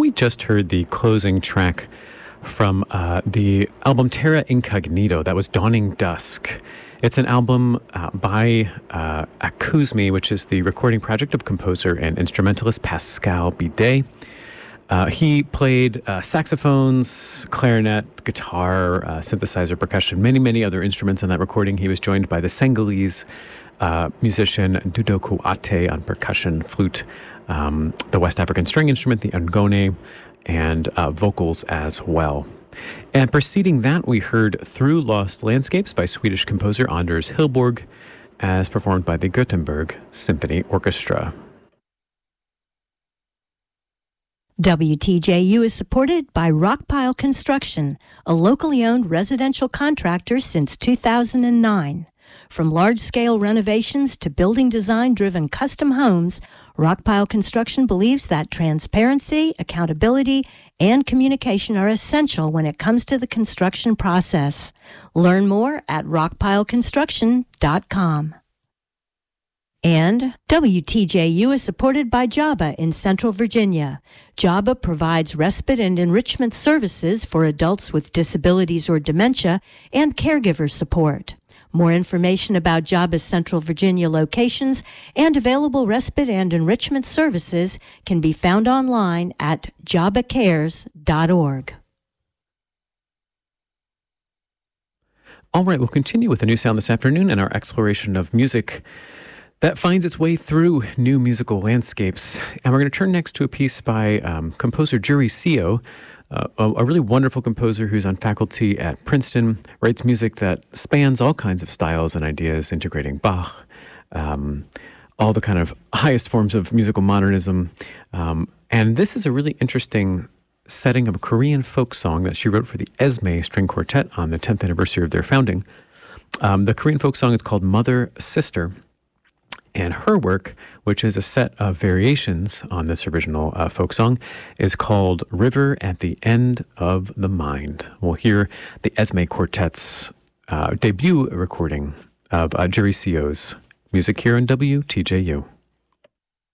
We just heard the closing track from the album Terra Incognito. That was Dawning Dusk. It's an album by Acousme, which is the recording project of composer and instrumentalist Pascal Bidet. He played saxophones, clarinet, guitar, synthesizer, percussion, many other instruments in that recording. He was joined by the Senegalese musician Doudou Kouyaté on percussion, flute, the West African string instrument, the ngoni, and vocals as well. And preceding that, we heard Through Lost Landscapes by Swedish composer Anders Hillborg, as performed by the Gothenburg Symphony Orchestra. WTJU is supported by Rockpile Construction, a locally owned residential contractor since 2009. From large-scale renovations to building design-driven custom homes, Rockpile Construction believes that transparency, accountability, and communication are essential when it comes to the construction process. Learn more at rockpileconstruction.com. And WTJU is supported by JABA in Central Virginia. JABA provides respite and enrichment services for adults with disabilities or dementia and caregiver support. More information about JABA's Central Virginia locations and available respite and enrichment services can be found online at jabacares.org. All right, we'll continue with a new sound this afternoon and our exploration of music that finds its way through new musical landscapes. And we're going to turn next to a piece by composer Juri Seo, a really wonderful composer who's on faculty at Princeton, writes music that spans all kinds of styles and ideas, integrating Bach, all the kind of highest forms of musical modernism. And this is a really interesting setting of a Korean folk song that she wrote for the Esme String Quartet on the 10th anniversary of their founding. The Korean folk song is called Mother, Sister. And her work, which is a set of variations on this original folk song, is called River at the End of the Mind. We'll hear the Esme Quartet's debut recording of Juri Seo's music here on WTJU.